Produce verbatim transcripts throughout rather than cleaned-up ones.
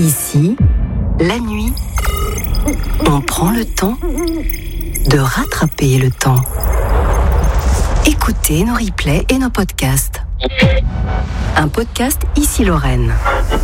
Ici, la nuit, on prend le temps de rattraper le temps. Écoutez nos replays et nos podcasts. Un podcast Ici Lorraine.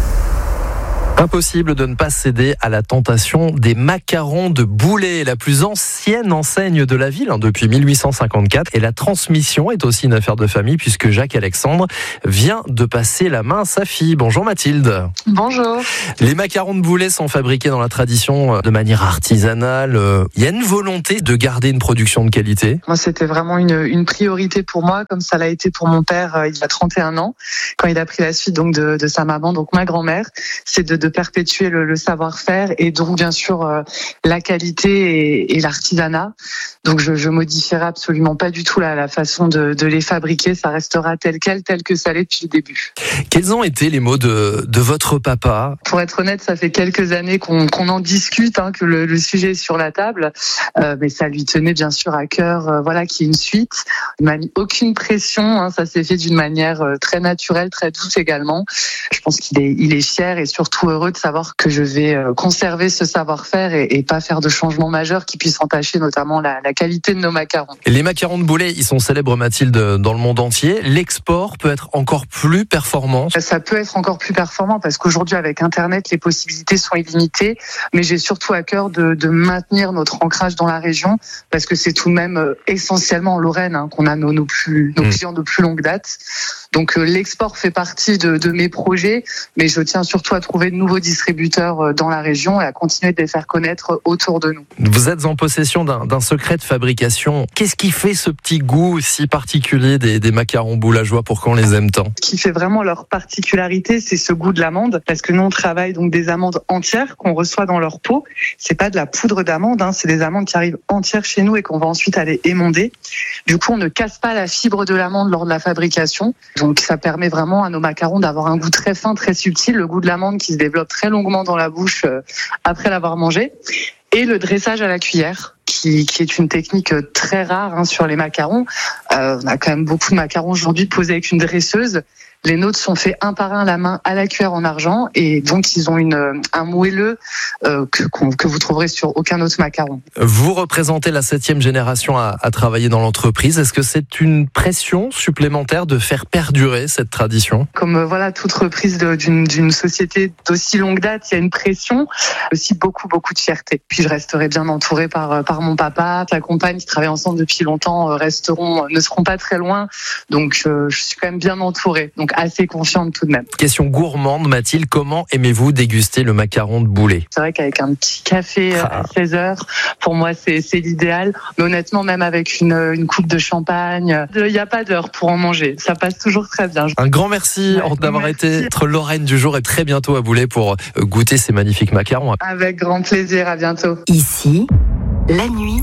Impossible de ne pas céder à la tentation des macarons de Boulay, la plus ancienne enseigne de la ville hein, depuis mille huit cent cinquante-quatre. Et la transmission est aussi une affaire de famille puisque Jacques Alexandre vient de passer la main à sa fille. Bonjour Mathilde. Bonjour. Les macarons de Boulay sont fabriqués dans la tradition de manière artisanale. Il y a une volonté de garder une production de qualité. Moi, c'était vraiment une, une priorité pour moi, comme ça l'a été pour mon père euh, il y a trente et un ans, quand il a pris la suite donc de, de sa maman, donc ma grand-mère. C'est de, de perpétuer le, le savoir-faire et donc bien sûr euh, la qualité et, et l'artisanat. Donc je, je modifierai absolument pas du tout la, la façon de, de les fabriquer. Ça restera tel quel, tel que ça l'est depuis le début. Quels ont été les mots de, de votre papa ? Pour être honnête, ça fait quelques années qu'on, qu'on en discute, hein, que le, le sujet est sur la table, euh, mais ça lui tenait bien sûr à cœur, euh, voilà, qu'il y ait une suite. Il m'a mis aucune pression, hein, ça s'est fait d'une manière euh, très naturelle, très douce également. Je pense qu'il est, il est fier et surtout heureux de savoir que je vais euh, conserver ce savoir-faire et, et pas faire de changements majeurs qui puissent entacher notamment la, la qualité de nos macarons. Les macarons de Boulay, ils sont célèbres, Mathilde, dans le monde entier. L'export peut être encore plus performant. Ça peut être encore plus performant parce qu'aujourd'hui, avec Internet, les possibilités sont illimitées. Mais j'ai surtout à cœur de, de maintenir notre ancrage dans la région parce que c'est tout de même euh, essentiellement en Lorraine hein, qu'on a nos, nos, plus, nos mmh. clients de plus longue date. Donc euh, l'export fait partie de, de mes projets, mais je tiens surtout à trouver de nouveaux distributeurs euh, dans la région et à continuer de les faire connaître autour de nous. Vous êtes en possession d'un, d'un secret de fabrication. Qu'est-ce qui fait ce petit goût si particulier des, des macarons boulageois pour qu'on les aime tant ? Ce qui fait vraiment leur particularité, c'est ce goût de l'amande, parce que nous on travaille donc des amandes entières qu'on reçoit dans leur pot. C'est pas de la poudre d'amande, hein, c'est des amandes qui arrivent entières chez nous et qu'on va ensuite aller émonder. Du coup, on ne casse pas la fibre de l'amande lors de la fabrication. Donc ça permet vraiment à nos macarons d'avoir un goût très fin, très subtil, le goût de l'amande qui se développe très longuement dans la bouche après l'avoir mangé. Et le dressage à la cuillère, qui, qui est une technique très rare hein, sur les macarons. Euh, on a quand même beaucoup de macarons aujourd'hui posés avec une dresseuse. Les nôtres sont faits un par un à la main à la cuillère en argent et donc ils ont une, un moelleux euh, que, que vous trouverez sur aucun autre macaron. Vous représentez la septième génération à, à travailler dans l'entreprise. Est-ce que c'est une pression supplémentaire de faire perdurer cette tradition ? Comme euh, voilà toute reprise de, d'une, d'une société d'aussi longue date, il y a une pression, aussi beaucoup beaucoup de fierté. Puis je resterai bien entourée par par mon papa, sa compagne qui travaille ensemble depuis longtemps, resteront ne seront pas très loin. Donc euh, je suis quand même bien entourée. Donc assez confiante tout de même. Question gourmande, Mathilde, comment aimez-vous déguster le macaron de Boulay ? C'est vrai qu'avec un petit café à seize heures, pour moi c'est, c'est l'idéal. Mais honnêtement, même avec une, une coupe de champagne, il n'y a pas d'heure pour en manger. Ça passe toujours très bien. Un grand merci ouais, d'avoir merci. été notre Lorraine du jour et très bientôt à Boulay pour goûter ces magnifiques macarons. Avec grand plaisir, à bientôt. Ici, la nuit,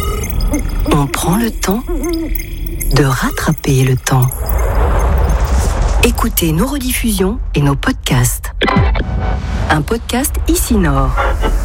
on prend le temps de rattraper le temps. Écoutez nos rediffusions et nos podcasts. Un podcast Ici Nord.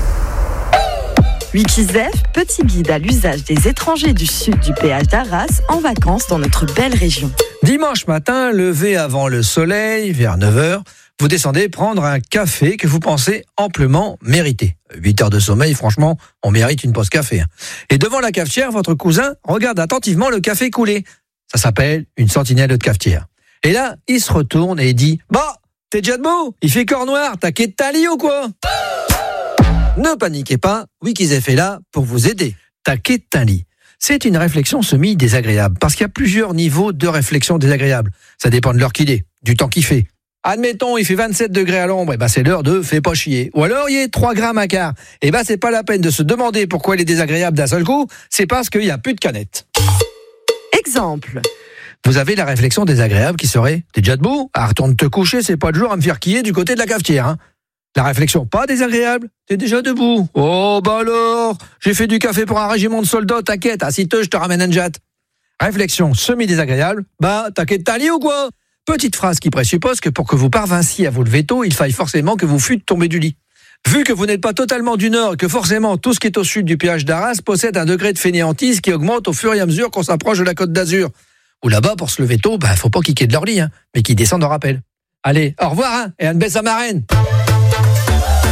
Wikizef, petit guide à l'usage des étrangers du sud du péage d'Arras en vacances dans notre belle région. Dimanche matin, levé avant le soleil, vers neuf heures, vous descendez prendre un café que vous pensez amplement mériter. huit heures de sommeil, franchement, on mérite une pause café. Et devant la cafetière, votre cousin regarde attentivement le café couler. Ça s'appelle une sentinelle de cafetière. Et là, il se retourne et il dit « Bah, t'es déjà debout ? Il fait corps noir, t'as quitté ta lit ou quoi ?» Ne paniquez pas, Wikizef est là pour vous aider. Taquet ta lit. C'est une réflexion semi-désagréable, parce qu'il y a plusieurs niveaux de réflexion désagréable. Ça dépend de l'heure qu'il est, du temps qu'il fait. Admettons, il fait vingt-sept degrés à l'ombre, et ben c'est l'heure de « fais pas chier ». Ou alors, il y a trois grammes à quart. Et ben c'est pas la peine de se demander pourquoi il est désagréable d'un seul coup, c'est parce qu'il n'y a plus de canette. Exemple. Vous avez la réflexion désagréable qui serait « T'es déjà debout ? Ah, retourne te coucher, c'est pas le jour à me faire quiller du côté de la cafetière. Hein. » La réflexion pas désagréable, « T'es déjà debout ? Oh, bah alors, j'ai fait du café pour un régiment de soldats, t'inquiète, assis-toi, je te ramène un jet. » Réflexion semi-désagréable, « Bah, t'inquiète ta lit ou quoi ?» Petite phrase qui présuppose que pour que vous parvinssiez à vous lever tôt, il faille forcément que vous fûtes tombé du lit. Vu que vous n'êtes pas totalement du Nord et que forcément tout ce qui est au sud du péage d'Arras possède un degré de fainéantise qui augmente au fur et à mesure qu'on s'approche de la Côte d'Azur. Ou là-bas, pour se lever tôt, bah, faut pas kicker de leur lit, hein, mais qu'ils descendent en rappel. Allez, au revoir, hein, et un baisse à marraine.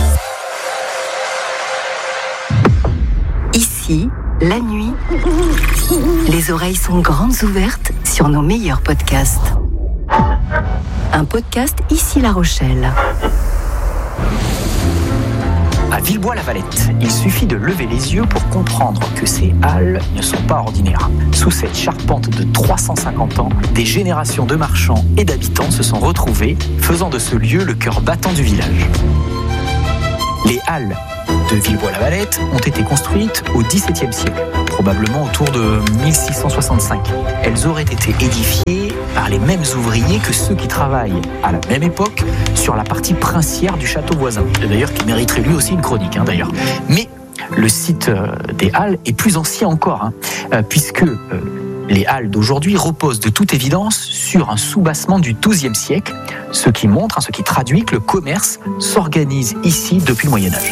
Ici, la nuit, les oreilles sont grandes ouvertes sur nos meilleurs podcasts. Un podcast Ici La Rochelle. À Villebois-la-Valette, il suffit de lever les yeux pour comprendre que ces halles ne sont pas ordinaires. Sous cette charpente de trois cent cinquante ans, des générations de marchands et d'habitants se sont retrouvés, faisant de ce lieu le cœur battant du village. Les halles de Villebois-la-Valette ont été construites au dix-septième siècle, probablement autour de mille six cent soixante-cinq. Elles auraient été édifiées par les mêmes ouvriers que ceux qui travaillent à la même époque sur la partie princière du château voisin. Et d'ailleurs, qui mériterait lui aussi une chronique, hein, d'ailleurs. Mais le site des halles est plus ancien encore, hein, puisque euh, les halles d'aujourd'hui reposent de toute évidence sur un soubassement du douzième siècle, ce qui montre, hein, ce qui traduit que le commerce s'organise ici depuis le Moyen-Âge.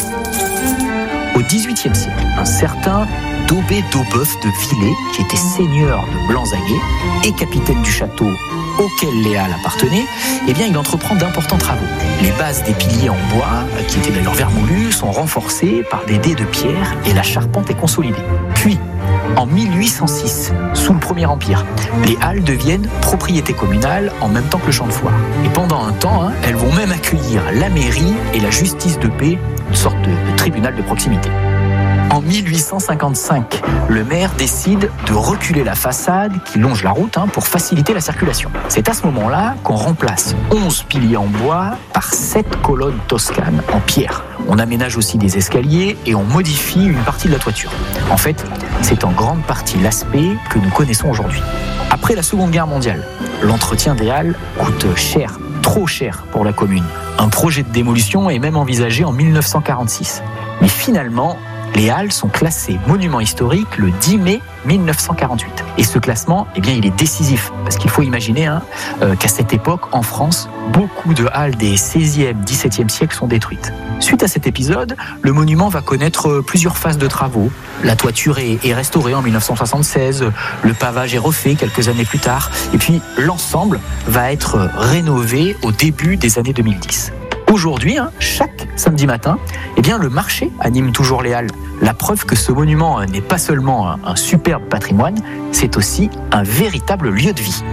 Au dix-huitième siècle, un certain Daubé d'Aubeuf de Villers, qui était seigneur de Blanzaguet et capitaine du château auquel les halles appartenaient, eh bien, il entreprend d'importants travaux. Les bases des piliers en bois, qui étaient d'ailleurs vermoulus, sont renforcées par des dés de pierre et la charpente est consolidée. Puis, en mille huit cent six, sous le Premier Empire, les halles deviennent propriété communale en même temps que le champ de foire. Et pendant un temps, hein, elles vont même accueillir la mairie et la justice de paix, une sorte de, de tribunal de proximité. En mille huit cent cinquante-cinq, le maire décide de reculer la façade qui longe la route, hein, pour faciliter la circulation. C'est à ce moment-là qu'on remplace onze piliers en bois par sept colonnes toscanes en pierre. On aménage aussi des escaliers et on modifie une partie de la toiture. En fait, c'est en grande partie l'aspect que nous connaissons aujourd'hui. Après la Seconde Guerre mondiale, l'entretien des halles coûte cher, trop cher pour la commune. Un projet de démolition est même envisagé en mille neuf cent quarante-six. Mais finalement, les halles sont classées monuments historiques le dix mai mille neuf cent quarante-huit. Et ce classement, eh bien, il est décisif. Parce qu'il faut imaginer hein, euh, qu'à cette époque, en France, beaucoup de halles des seizième, dix-septième siècles sont détruites. Suite à cet épisode, le monument va connaître plusieurs phases de travaux. La toiture est, est restaurée en mille neuf cent soixante-seize, le pavage est refait quelques années plus tard, et puis l'ensemble va être rénové au début des années deux mille dix. Aujourd'hui, hein, chaque samedi matin, eh bien, le marché anime toujours les halles. La preuve que ce monument n'est pas seulement un, un superbe patrimoine, c'est aussi un véritable lieu de vie.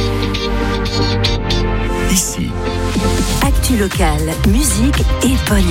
Ici. Actu locale, musique et bonne